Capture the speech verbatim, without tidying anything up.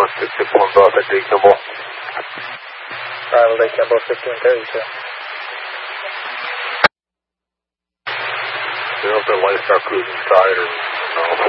one six six one Bravo at Lake Kimball. Bravo Lake Kimball fifteen thirty-two. You know if the lights are cruising side or no?